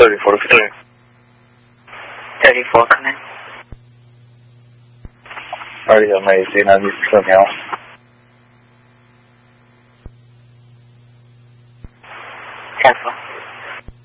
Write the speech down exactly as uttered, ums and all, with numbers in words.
thirty-four, Victoria. thirty-four, come in. Area may see ninety四秒。 ten four.